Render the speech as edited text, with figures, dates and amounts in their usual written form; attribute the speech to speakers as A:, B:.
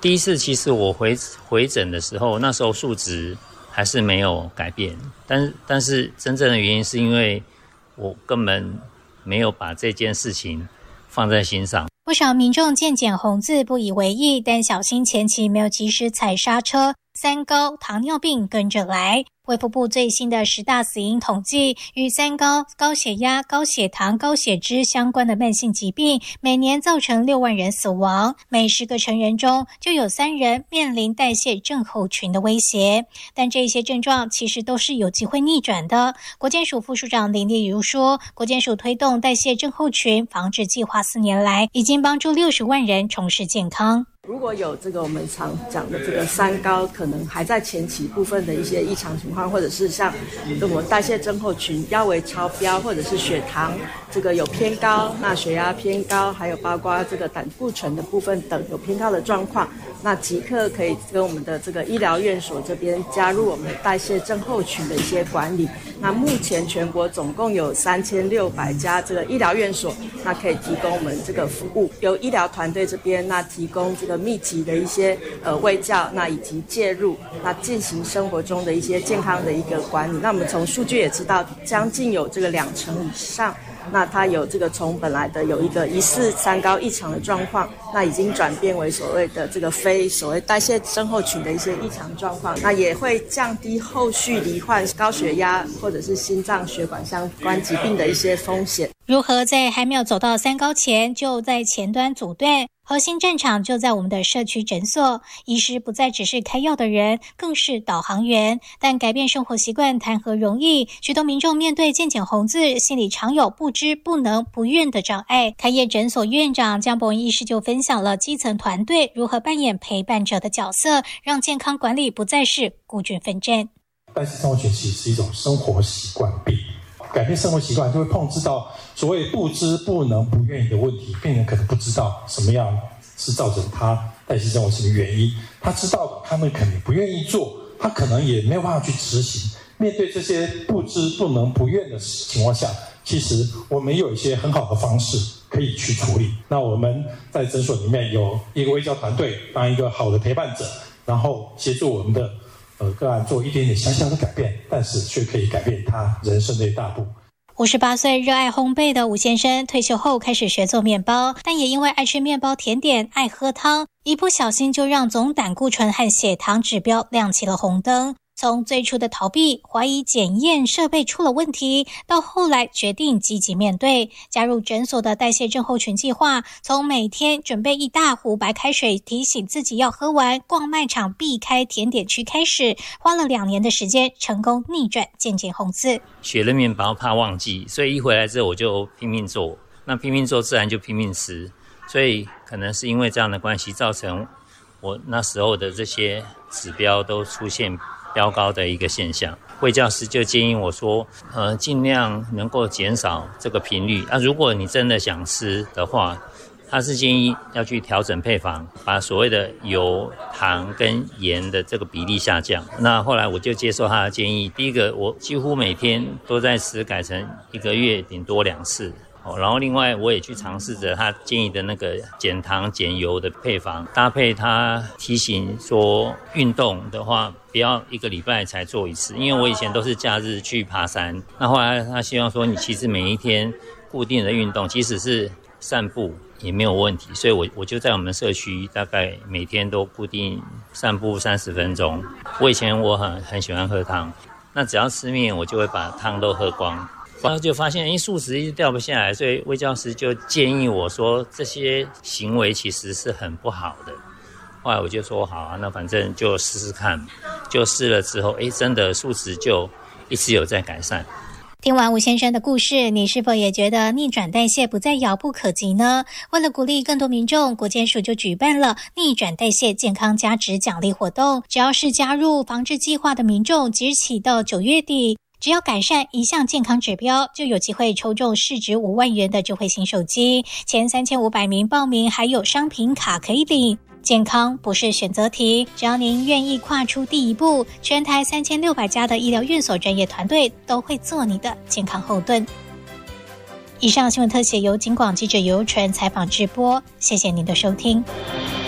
A: 第一次其实我回诊的时候，那时候数值还是没有改变，但是真正的原因是因为我根本没有把这件事情放在心上。
B: 不少民众见检红字不以为意，但小心前期没有及时踩刹车，三高、糖尿病跟着来。卫福部最新的10大死因统计，与三高、高血压、高血糖、高血脂相关的慢性疾病，每年造成6万人死亡，每10个成人中就有3人面临代谢症候群的威胁。但这些症状其实都是有机会逆转的。国健署副署长林丽如说，国健署推动代谢症候群防治计划4年来，已经帮助60万人重拾健康。
C: 如果有这个我们常讲的这个三高，可能还在前期部分的一些异常情况，或者是像我们代谢症候群腰围超标，或者是血糖这个有偏高，那血压偏高，还有包括这个胆固醇的部分等有偏高的状况，那即刻可以跟我们的这个医疗院所这边加入我们的代谢症候群的一些管理。那目前全国总共有3600家这个医疗院所，那可以提供我们这个服务，由医疗团队这边那提供这个密集的一些卫教，那以及介入，那进行生活中的一些健康的一个管理。那我们从数据也知道，将近有这个20%以上，那它有这个从本来的有一个疑似三高异常的状况，那已经转变为所谓的这个非所谓代谢症候群的一些异常状况，那也会降低后续罹患高血压或者是心脏血管相关疾病的一些风险。
B: 如何在还没有走到三高前就在前端组队？核心战场就在我们的社区诊所，医师不再只是开药的人，更是导航员。但改变生活习惯谈何容易？许多民众面对健检红字，心里常有不知、不能、不愿的障碍。开业诊所院长江博文医师就分享了基层团队如何扮演陪伴者的角色，让健康管理不再是孤军奋战。
D: 代谢症候群其实是一种生活习惯病。改变生活习惯就会碰触到所谓不知、不能、不愿意的问题，病人可能不知道什么样是造成他代谢症候群的原因，他知道的他们可能不愿意做，他可能也没有办法去执行。面对这些不知、不能、不愿的情况下，其实我们有一些很好的方式可以去处理。那我们在诊所里面有一个卫教团队当一个好的陪伴者，然后协助我们的个案做一点点小小的改变，但是却可以改变他人生的一大步。
B: 58岁热爱烘焙的吴先生退休后开始学做面包，但也因为爱吃面包甜点、爱喝汤，一不小心就让总胆固醇和血糖指标亮起了红灯。从最初的逃避、怀疑检验设备出了问题，到后来决定积极面对，加入诊所的代谢症候群计划，从每天准备一大壶白开水提醒自己要喝完，逛卖场避开甜点区开始，花了2年的时间，成功逆转健检红字。
A: 学了面包怕忘记，所以一回来之后我就拼命做，那拼命做自然就拼命吃，所以可能是因为这样的关系，造成我那时候的这些指标都出现飙高的一个现象。卫教师就建议我说尽量能够减少这个频率如果你真的想吃的话，他是建议要去调整配方，把所谓的油、糖跟盐的这个比例下降。那后来我就接受他的建议，第一个我几乎每天都在吃，改成1个月顶多2次。然后另外我也去尝试着他建议的那个减糖减油的配方，搭配他提醒说运动的话不要1个礼拜才做1次，因为我以前都是假日去爬山，那后来他希望说你其实每一天固定的运动，即使是散步也没有问题，所以我就在我们社区大概每天都固定散步30分钟。我以前我很喜欢喝汤，那只要吃面我就会把汤都喝光，然后就发现数值一直掉不下来，所以卫教师就建议我说这些行为其实是很不好的。后来我就说好啊，那反正就试试看，就试了之后真的数值就一直有在改善。
B: 听完吴先生的故事，你是否也觉得逆转代谢不再遥不可及呢？为了鼓励更多民众，国健署就举办了逆转代谢健康加值奖励活动，只要是加入防治计划的民众，即日起到9月底，只要改善一项健康指标，就有机会抽中市值5万元的智慧型手机，前3500名报名还有商品卡可以领。健康不是选择题，只要您愿意跨出第一步，全台3600家的医疗院所专业团队都会做你的健康后盾。以上新闻特写由警广记者尤纯采访直播，谢谢您的收听。